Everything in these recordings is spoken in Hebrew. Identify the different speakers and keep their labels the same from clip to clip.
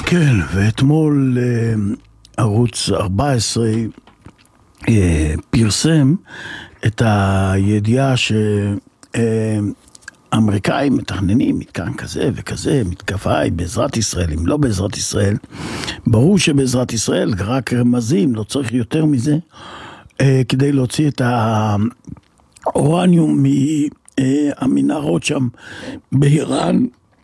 Speaker 1: כן, ואתמול ערוץ 14 פרסם את הידיעה שהאמריקאים מתכננים מתקן כזה וכזה, מתקפה היא בעזרת ישראל, אם לא בעזרת ישראל. ברור שבעזרת ישראל, רק רמזים, לא צריך יותר מזה, כדי להוציא את האורניום מהמנהרות שם באיראן.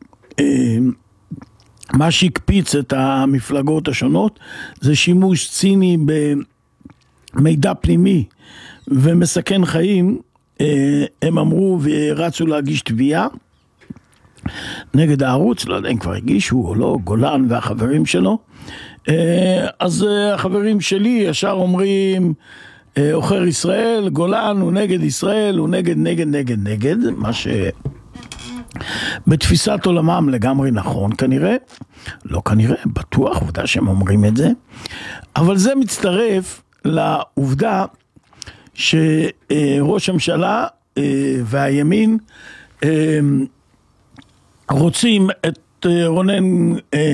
Speaker 1: מה שהקפיץ את המפלגות השונות זה שימוש ציני במידע פנימי ומסכן חיים. הם אמרו ורצו להגיש תביעה נגד הערוץ, לא יודע אם כבר הגישו או לא, גולן והחברים שלו. אז החברים שלי ישר אומרים אוכר ישראל, גולן הוא נגד ישראל, הוא נגד, מה ש... בתפיסת עולמם לגמרי נכון כנראה, לא כנראה, בטוח, עובדה שהם אומרים את זה, אבל זה מצטרף לעובדה שראש הממשלה והימין רוצים את רונן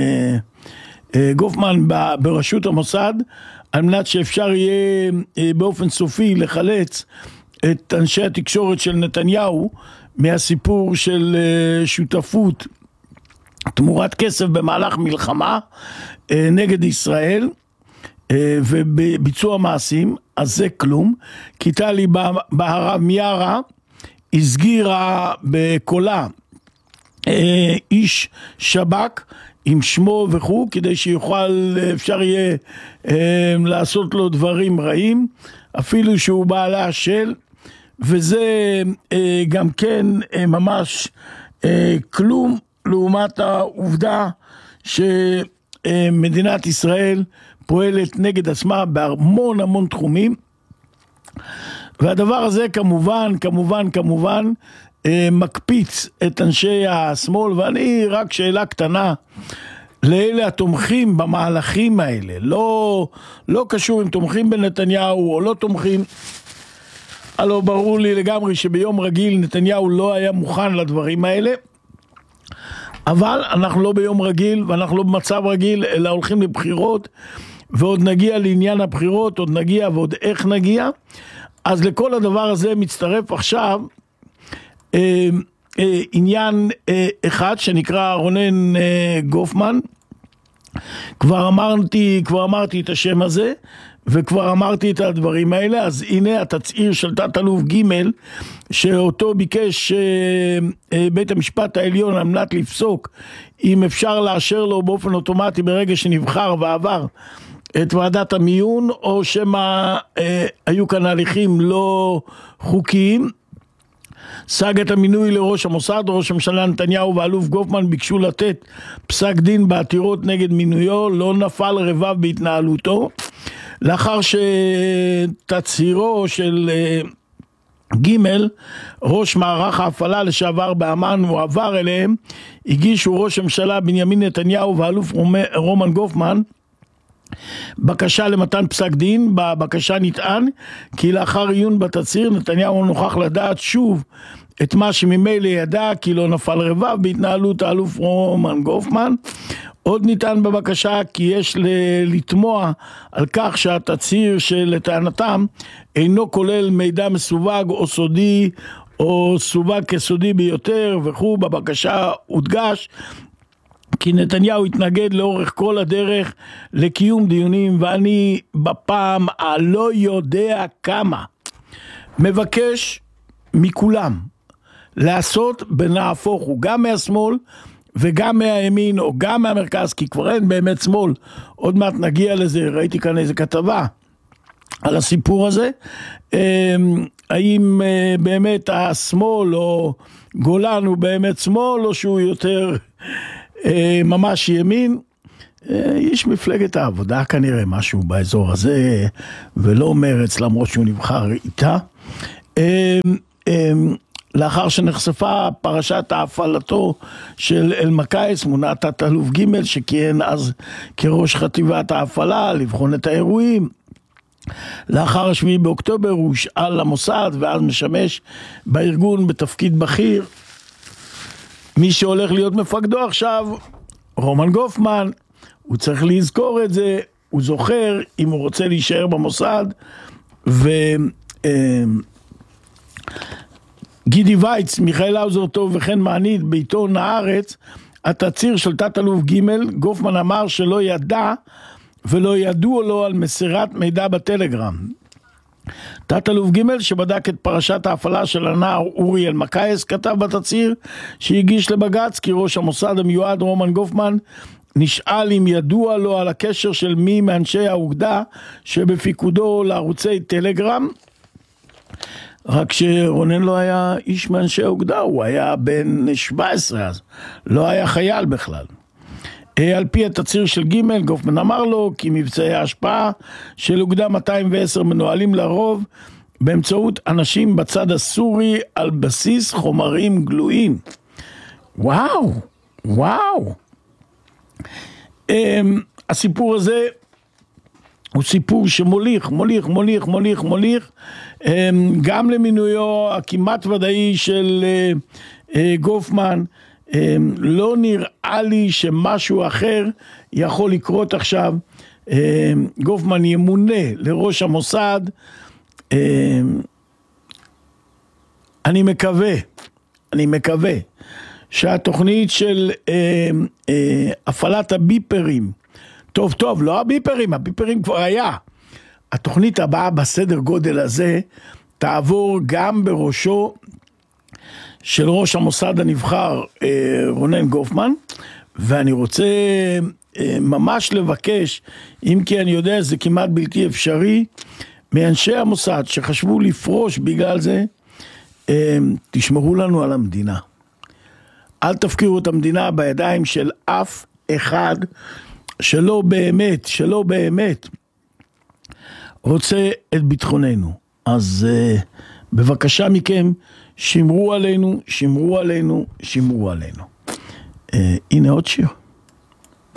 Speaker 1: גופמן בראשות המוסד, על מנת שאפשר יהיה באופן סופי לחלץ את אנשי התקשורת של נתניהו מהסיפור של שותפות תמורת כסף במהלך מלחמה נגד ישראל ובביצוע מעשים. אז זה כלום, כי טלי בהרב מיארה הסגירה בקולה איש שב"כ עם שמו וכו', כדי שיוכל, אפשר יהיה לעשות לו דברים רעים, אפילו שהוא בעלה של, וזה גם כן ממש כלום לעומת העובדה שמדינת ישראל פועלת נגד עצמה בהמון תחומים. והדבר הזה כמובן מקפיץ את אנשי השמאל. ואני רק שאלה קטנה לאלה התומכים במהלכים האלה, לא קשור אם תומכים בנתניהו או לא תומכים. הלא ברור לי לגמרי שביום רגיל נתניהו לא היה מוכן לדברים האלה, אבל אנחנו לא ביום רגיל ואנחנו לא במצב רגיל, אלא הולכים לבחירות, ועוד נגיע לעניין הבחירות, עוד נגיע ועוד איך נגיע. אז לכל הדבר הזה מצטרף עכשיו עניין אחד שנקרא רונן גופמן. כבר אמרתי את השם הזה, וכבר אמרתי את הדברים האלה. אז הנה התצהיר של תת אלוף ג' שאותו ביקש בית המשפט העליון על מנת לפסוק אם אפשר לאשר לו באופן אוטומטי ברגע שנבחר ועבר את ועדת המיון, או שמה היו כאן הליכים לא חוקיים. סגת המינוי לראש המוסד, ראש הממשלה נתניהו ואלוף גופמן ביקשו לתת פסק דין בעתירות נגד מינויו, לא נפל רבב בהתנהלותו. לאחר שתצהירו של ג' ראש מערך ההפעלה לשעבר באמן הועבר אליהם, הגישו ראש הממשלה בנימין נתניהו ואלוף רומן גופמן בקשה למתן פסק דין. בבקשה נטען כי לאחר עיון בתצהיר נתניהו נוכח לדעת שוב את מה שממילא ידע, כי לא נפל רבב בהתנהלות האלוף רומן גופמן. עוד נטען בבקשה כי יש לתמוע על כך שהתצהיר שלטענתם אינו כולל מידע מסווג או סודי או סווג כסודי ביותר וכו'. בבקשה הודגש כי נתניהו התנגד לאורך כל הדרך לקיום דיונים, ואני בפעם הלא יודע כמה מבקש מכולם לעשות בנהפוך הוא, גם מהשמאל וגם מהימין או גם מהמרכז, כי כבר אין באמת שמאל. עוד מעט נגיע לזה, ראיתי כאן איזה כתבה על הסיפור הזה, האם באמת השמאל או גולן הוא באמת שמאל או שהוא יותר ממש ימין. יש מפלגת העבודה כנראה משהו באזור הזה, ולא מרץ למרות שהוא נבחר איתה. לאחר שנחשפה פרשת ההפעלתו של אלמקייס, מונה תת אלוף ג' שכיהן אז כראש חטיבת ההפעלה לבחון את האירועים. לאחר 7 באוקטובר הוא הושאל למוסד ואז משמש בארגון בתפקיד בכיר. מי שהולך להיות מפקדו עכשיו, רומן גופמן, הוא צריך לזכור את זה, הוא זוכר אם הוא רוצה להישאר במוסד, גידי וייץ, מיכאל האוזר טוב וכן מענית בעיתון הארץ, התצהיר של תת אלוף ג' גופמן אמר שלא ידע ולא ידעו לו על מסירת מידע בטלגרם. תת אלוף ג' שבדק את פרשת ההפעלה של הנער אורי אלמקייס כתב בתצהיר שהגיש לבג"ץ כי ראש המוסד המיועד רומן גופמן נשאל אם ידוע לו על הקשר של מי מאנשי האוגדה שבפיקודו לערוצי טלגרם, רק שרונן לא היה איש מאנשי האוגדה, הוא היה בן 17 אז, לא היה חייל בכלל. על פי התצהיר של ג' גופמן אמר לו כי מבצעי ההשפעה של אוגדה 210 מנוהלים לרוב באמצעות אנשים בצד הסורי על בסיס חומרים גלויים. וואו, וואו. הסיפור הזה הוא סיפור שמוליך, מוליך, גם למינויו הכמעט ודאי של גופמן. לא נראה לי שמשהו אחר יכול לקרות עכשיו. גופמן ימונה לראש המוסד. אני מקווה שהתוכנית של הפעלת הביפרים, טוב, לא הביפרים כבר היה. התוכנית הבאה בסדר גודל הזה תעבור גם בראשו של ראש המוסד הנבחר רונן גופמן, ואני רוצה ממש לבקש, אם כי אני יודע זה כמעט בלתי אפשרי, מאנשי המוסד שחשבו לפרוש בגלל זה, תשמרו לנו על המדינה. אל תפקירו את המדינה בידיים של אף אחד שלא באמת רוצה את ביטחוננו. אז בבקשה מכם, שמרו עלינו. הנה עוד שיר.